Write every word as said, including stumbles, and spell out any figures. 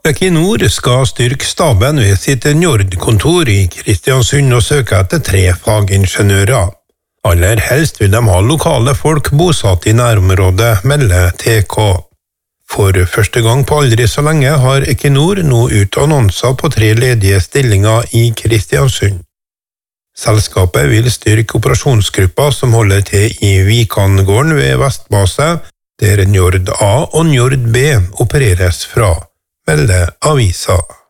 Equinor skal styrke staben ved sitt Njord-kontor i Kristiansund og søke etter tre fagingeniører. Aller helst vil de ha lokale folk bosatt i nærområdet, melder T K. For første gang på aldri så lenge har Equinor nå ut annonser på tre ledige stillinger i Kristiansund. Selskapet vil styrke operasjonsgruppa som holder til i Vikangården ved Vestbase, der Njord A og Njord B opereres fra, melder avisa.